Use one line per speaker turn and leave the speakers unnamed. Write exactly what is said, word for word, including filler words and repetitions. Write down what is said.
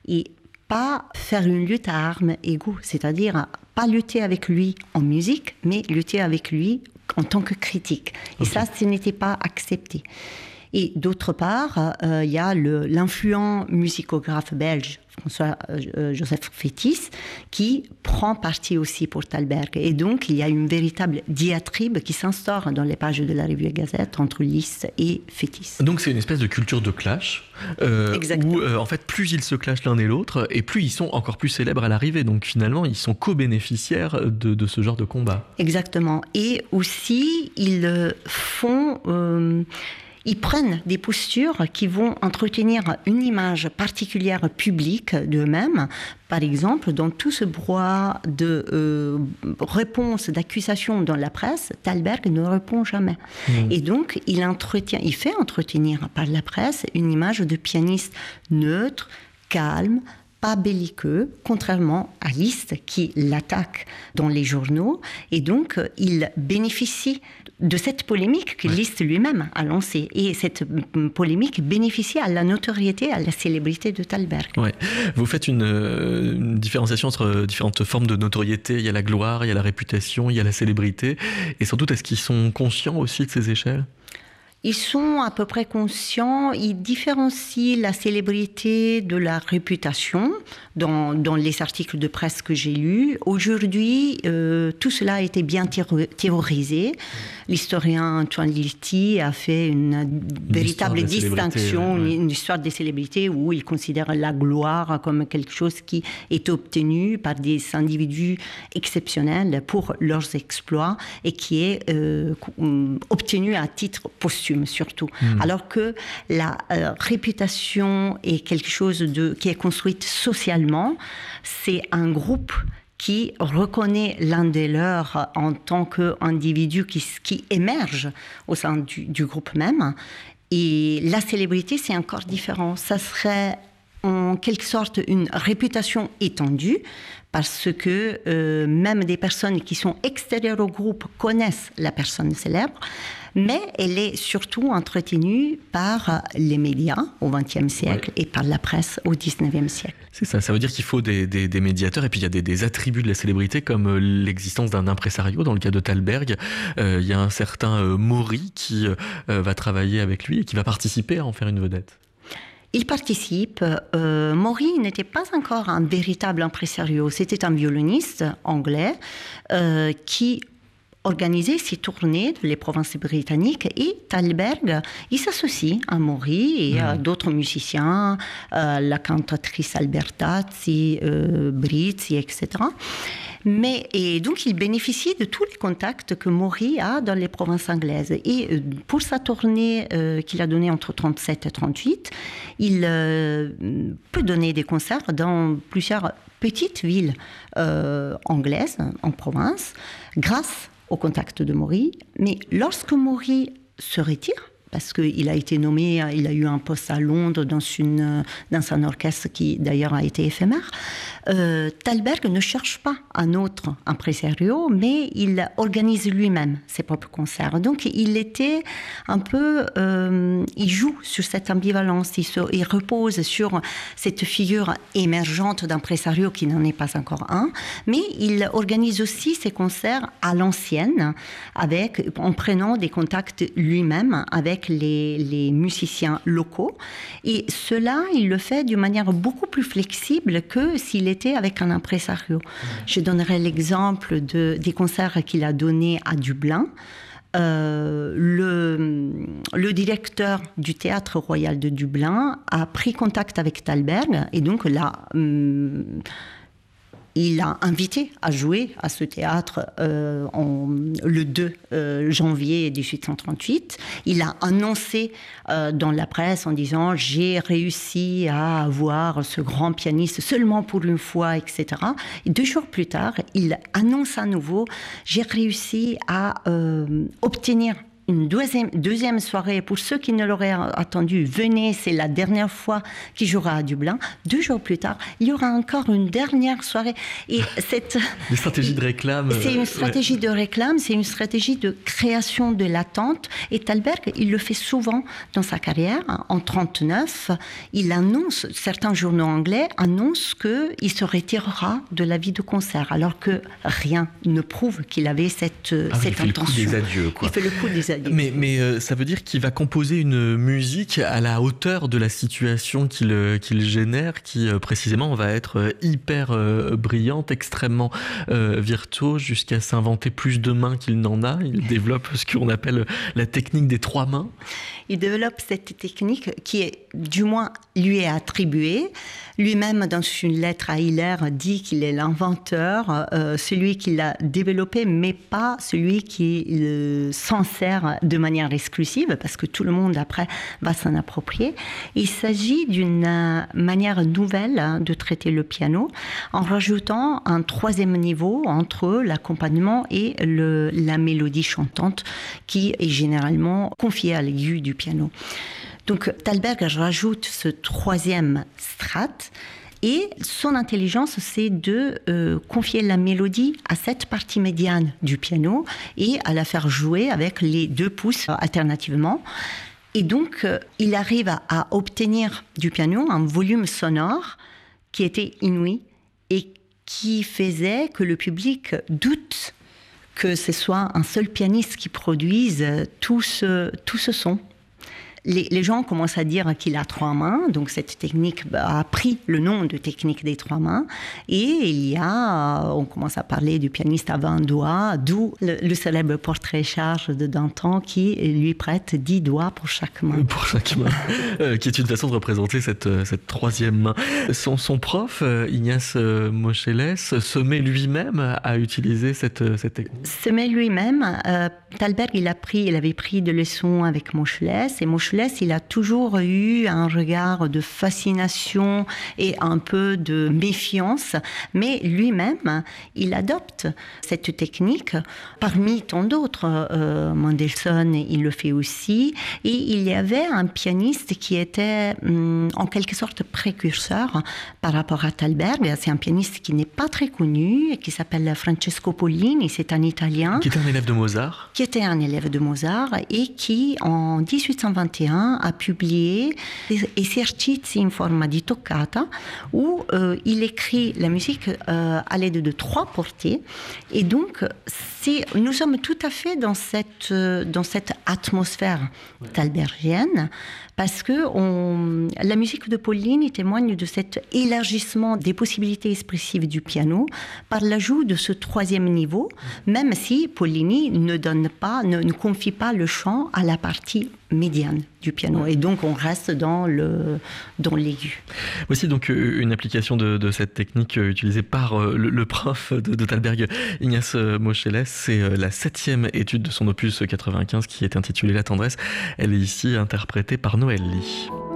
et pas faire une lutte à armes égaux, c'est-à-dire pas lutter avec lui en musique, mais lutter avec lui en tant que critique. Et okay. ça, ce n'était pas accepté. Et d'autre part, euh, il y a le, l'influent musicographe belge, François-Joseph euh, Fétis, qui prend parti aussi pour Thalberg. Et donc, il y a une véritable diatribe qui s'instaure dans les pages de la revue Gazette entre Liszt et Fétis.
Donc, c'est une espèce de culture de clash, euh, où, euh, en fait, plus ils se clashent l'un et l'autre, et plus ils sont encore plus célèbres à l'arrivée. Donc, finalement, ils sont co-bénéficiaires de, de ce genre de combat.
Exactement. Et aussi, ils font... Euh, Ils prennent des postures qui vont entretenir une image particulière publique d'eux-mêmes. Par exemple, dans tout ce brouhaha de euh, réponses, d'accusations dans la presse, Thalberg ne répond jamais. Mmh. Et donc, il, entretient, il fait entretenir par la presse une image de pianiste neutre, calme, pas belliqueux, contrairement à Liszt qui l'attaque dans les journaux. Et donc, il bénéficie de cette polémique que ouais. Liszt lui-même a lancée. Et cette polémique bénéficie à la notoriété, à la célébrité de Thalberg.
Ouais. Vous faites une, une différenciation entre différentes formes de notoriété. Il y a la gloire, il y a la réputation, il y a la célébrité. Et sans doute, est-ce qu'ils sont conscients aussi de ces échelles ?
Ils sont à peu près conscients, ils différencient la célébrité de la réputation dans, dans les articles de presse que j'ai lus. Aujourd'hui, euh, tout cela a été bien théorisé. L'historien Antoine Lilti a fait une, une véritable distinction, ouais. une histoire des célébrités où il considère la gloire comme quelque chose qui est obtenu par des individus exceptionnels pour leurs exploits et qui est euh, obtenu à titre posthume. Surtout. Mmh. Alors que la euh, réputation est quelque chose de, qui est construite socialement, c'est un groupe qui reconnaît l'un des leurs en tant qu'individu qui, qui émerge au sein du, du groupe même. Et la célébrité, c'est encore différent. Ça serait en quelque sorte une réputation étendue, parce que euh, même des personnes qui sont extérieures au groupe connaissent la personne célèbre, mais elle est surtout entretenue par les médias au vingtième siècle ouais. et par la presse au dix-neuvième siècle.
C'est ça, ça veut dire qu'il faut des, des, des médiateurs, et puis il y a des, des attributs de la célébrité comme l'existence d'un impresario. Dans le cas de Thalberg, euh, il y a un certain euh, Maury qui euh, va travailler avec lui et qui va participer à en faire une vedette.
Il participe. Euh, Maury n'était pas encore un véritable impresario. C'était un violoniste anglais euh, qui organisait ses tournées dans les provinces britanniques, et Thalberg, il s'associe à Maury et à mmh. d'autres musiciens, euh, la cantatrice Albertazzi, euh, Brizzi, et cetera. Mais, et donc, il bénéficie de tous les contacts que Maury a dans les provinces anglaises. Et euh, pour sa tournée euh, qu'il a donnée entre trente-sept et trente-huit, il euh, peut donner des concerts dans plusieurs petites villes euh, anglaises, en province, grâce au contact de Maury. Mais lorsque Maury se retire, parce qu'il a été nommé, il a eu un poste à Londres dans, une, dans un orchestre qui d'ailleurs a été éphémère, euh, Thalberg ne cherche pas un autre impresario, mais il organise lui-même ses propres concerts. Donc il était un peu, euh, il joue sur cette ambivalence, il, se, il repose sur cette figure émergente d'impresario qui n'en est pas encore un, mais il organise aussi ses concerts à l'ancienne, avec, en prenant des contacts lui-même avec Les, les musiciens locaux, et cela, il le fait d'une manière beaucoup plus flexible que s'il était avec un impresario. Mmh. Je donnerai l'exemple de, des concerts qu'il a donnés à Dublin. Euh, le, le directeur du Théâtre Royal de Dublin a pris contact avec Thalberg, et donc là... Hum, il l'a invité à jouer à ce théâtre euh, en, le deux janvier dix-huit cent trente-huit. Il a annoncé euh, dans la presse en disant « J'ai réussi à avoir ce grand pianiste seulement pour une fois, et cetera » Et deux jours plus tard, il annonce à nouveau « J'ai réussi à euh, obtenir une deuxième, deuxième soirée. Pour ceux qui ne l'auraient attendu, venez, c'est la dernière fois qu'il jouera à Dublin. Deux jours plus tard, il y aura encore une dernière soirée. Et cette...
Une stratégie de réclame.
C'est une stratégie ouais. de réclame, c'est une stratégie de création de l'attente. Et Thalberg, il le fait souvent dans sa carrière. En trente-neuf, il annonce, certains journaux anglais annoncent qu'il se retirera de la vie de concert, alors que rien ne prouve qu'il avait cette,
ah oui,
cette
il
intention.
fait le coup des adieux, quoi.
Il fait le coup des adieux.
Mais, mais euh, ça veut dire qu'il va composer une musique à la hauteur de la situation qu'il, qu'il génère, qui euh, précisément va être hyper euh, brillante, extrêmement euh, virtuose, jusqu'à s'inventer plus de mains qu'il n'en a. Il développe ce qu'on appelle la technique des trois mains.
Il développe cette technique qui est, du moins, lui est attribuée. Lui-même, dans une lettre à Hiller, dit qu'il est l'inventeur, euh, celui qui l'a développé, mais pas celui qui euh, s'en sert de manière exclusive, parce que tout le monde, après, va s'en approprier. Il s'agit d'une euh, manière nouvelle hein, de traiter le piano, en rajoutant un troisième niveau entre l'accompagnement et le, la mélodie chantante, qui est généralement confiée à l'aigu du piano. Donc Thalberg rajoute ce troisième strate et son intelligence, c'est de euh, confier la mélodie à cette partie médiane du piano et à la faire jouer avec les deux pouces alternativement. Et donc, euh, il arrive à, à obtenir du piano un volume sonore qui était inouï et qui faisait que le public doute que ce soit un seul pianiste qui produise tout ce, tout ce son. Les, les gens commencent à dire qu'il a trois mains, donc cette technique a pris le nom de technique des trois mains. Et il y a, on commence à parler du pianiste à vingt doigts, d'où le, le célèbre portrait Charge de Danton qui lui prête dix doigts pour chaque main.
Pour chaque main, euh, qui est une façon de représenter cette, cette troisième main. Son, son prof, Ignace Moscheles, se met lui-même à utiliser cette, cette technique.
Se met lui-même. Euh, Thalberg, il, a pris, il avait pris des leçons avec Moscheles, et Moscheles, il a toujours eu un regard de fascination et un peu de méfiance, mais lui-même, il adopte cette technique parmi tant d'autres. Euh, Mendelssohn, il le fait aussi, et il y avait un pianiste qui était hum, en quelque sorte précurseur par rapport à Thalberg. C'est un pianiste qui n'est pas très connu, qui s'appelle Francesco Pollini, c'est un Italien.
Qui était un élève de Mozart.
Qui était un élève de Mozart et qui, en dix-huit cent vingt et un, a publié Esercizi in forma di toccata, où euh, il écrit la musique euh, à l'aide de trois portées. Et donc, c'est, nous sommes tout à fait dans cette, euh, dans cette atmosphère thalbergienne, parce que on, la musique de Pollini témoigne de cet élargissement des possibilités expressives du piano par l'ajout de ce troisième niveau, même si Pollini ne donne pas, ne, ne confie pas le chant à la partie médiane du piano. Et donc, on reste dans, le, dans l'aigu.
Voici donc une application de, de cette technique utilisée par le, le prof de, de Thalberg, Ignace Moscheles. C'est la septième étude de son opus quatre-vingt-quinze qui est intitulée La tendresse. Elle est ici interprétée par Noël Lee.